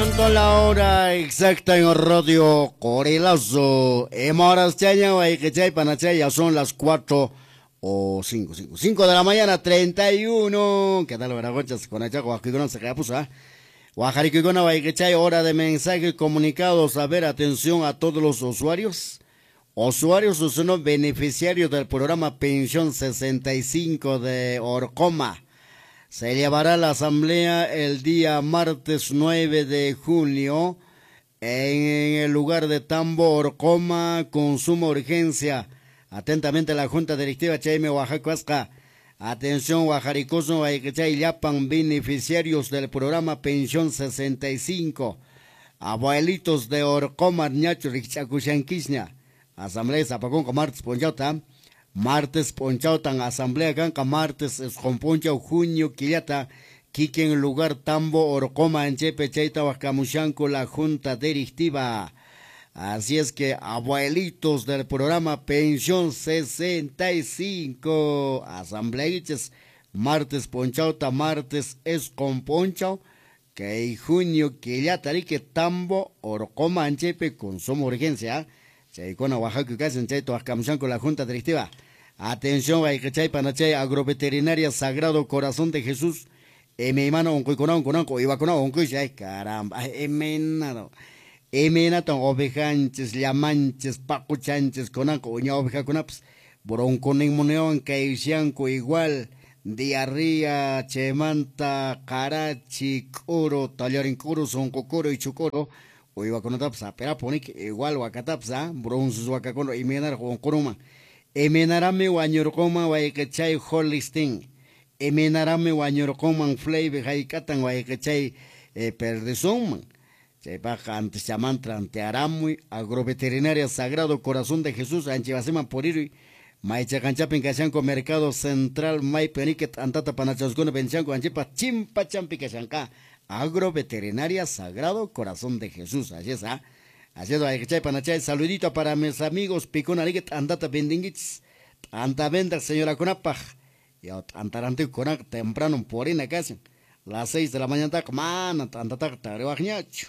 Dando la hora exacta en Radio Corilazo. Horas chaña, ya son las 4 o 5 de la mañana, 31. ¿Qué tal, Veragochas? Con el Chaco, aquí con se queda pusa. Guajaricona, hora de mensajes comunicados. A ver, atención a todos los usuarios. Usuarios son beneficiarios del programa Pensión 65 de Orcoma. Se llevará la asamblea el día martes 9 de junio en el lugar de Tambo, Orcoma, con suma urgencia. Atentamente la Junta Directiva Chaime Oaxaca. Atención, Oaxaricoso, Oaxacay, Yapan, beneficiarios del programa Pensión 65. Abuelitos de Orcoma, Ñacho, Richacuchanquisña. Asamblea Zapacón, martes Ponchauta. Martes Ponchautan, Asamblea Ganca, martes Escomponchau, junio, Quillata, Quique en lugar Tambo, Orcoma, en Chepe, Chaita, Huascamuchanco, la Junta Directiva. Así es que, abuelitos del programa Pensión 65, Asambleiches, martes Ponchauta, martes Escomponchau, que en junio, Quillata, que Tambo, Orcoma, en Chepe, consumo urgencia. Chaicona, Oaxaca, Casen, Chaito, Huascamuchanco, la Junta Directiva. Atención, Guaycachay, Panachay, Agroveterinaria Sagrado Corazón de Jesús. Mi hermano, Onco, iba con Onco, ay, caramba, emenado. Emenato, ovejanches, llamanches, pacuchanches, conanco, uña oveja conaps. Bronco, nemoneón, caicianco, igual. Diarrea, chemanta, carachi, curo, tallarín curo, sonco curo y chucoro. O iba con tapsa, pero ponic igual wakatapsa, bronzos wakakono y menar con coruma. Emenarame wañorcoma waikachay holisting. Emenarame wañorcoma flavor haikatan waikachay perdesum. Chepa antes chamantra ante aramui, agroveterinaria Sagrado Corazón de Jesús, anchivasema poriri. Maicha canchapin cachanco mercado central, mai peniket antata panachoscono benchanco anchipa chimpa champi cachanca. Agroveterinaria Sagrado Corazón de Jesús, así es, ¿ah? Así es, hay que panachay, saludito para mis amigos, Picunariget, andata bendingits, anta venda, señora Conapaj, y antarante conac temprano por en casi, las 6 de la mañana, man, andata tarewañacho,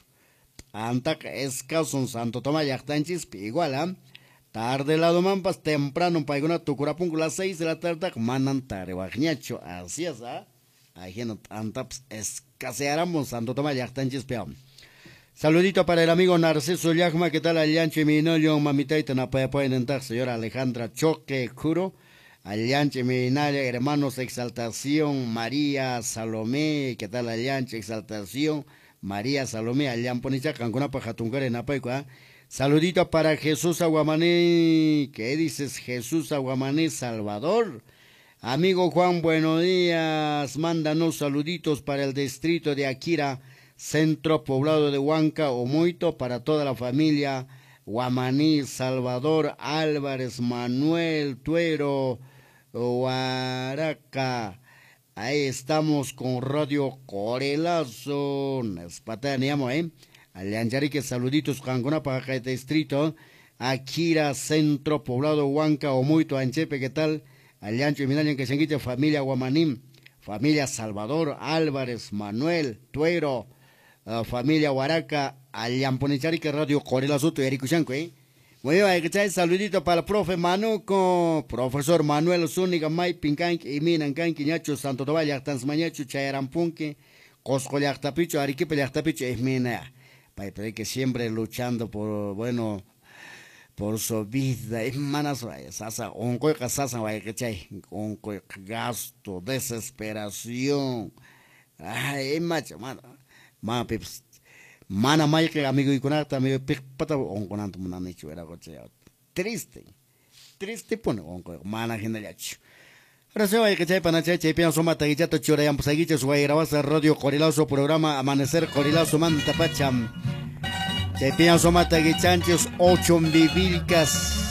antac escaso Santo Tomás Yachtanchis, igual, ¿ah? Tarde lado mampas, temprano, paigona, tucurapung, las 6 de la tarde, manan tarewañacho, así es, ¿ah? Ahí no antaps escaseáramos Santo Tomás Yachtanchis peón. Saludito para el amigo Narciso Llagma, ¿qué tal Allanche Minollo, mamitaita na pueden entrar, señora Alejandra Choque Juro, Allanche Minalia, hermanos Exaltación, María Salomé, ¿qué tal Allanche Exaltación, María Salomé, Allamponilla, Cancuna Pajatungare Napaica. Saludito para Jesús Aguamané, ¿qué dices Jesús Aguamané Salvador? Amigo Juan, buenos días. Mándanos saluditos para el distrito de Akira, centro poblado de Huanca, Omoito, para toda la familia. Guamaní, Salvador, Álvarez, Manuel, Tuero, Huaraca. Ahí estamos con Radio Corilazo. Espateaníamos, Aliancharique, saluditos, Cancuna, para el distrito. Akira, centro poblado Huanca, Omoito, Anchepe, ¿qué tal? Aliancho y Minalian que se enguite familia Guamanim, familia Salvador, Álvarez, Manuel, Tuero, familia Huaraca, Aliamponicharique, Radio Corilazo, y Ericuchanco, Muy bien, hay que echar saludito para el profe Manuco, profesor Manuel Zúñiga, May, Pincanque, y Minancan, Quiñacho, Santo Tomás, Yachtansmañacho, Chayarampunque, Cosco, Yachtapicho, Arequipe, Yachtapicho, es mina. Para que siempre luchando por, bueno, por su vida, es manas, sasa, onco casasa, chay, onco gasto, desesperación, ay, macho, mana, pips, mana, que amigo y con amigo, pata, onco, nanto, mananicho, era coche, triste, pone, onco, mana, generacho. Ahora se va a chay, panachay, pienso soma, taguichato, chorayam, pasaguiches, guayrabasa, Radio Corilazo, programa Amanecer Corilazo, manta, pacham. Te pienso mata guichanchos 8 bibilcas.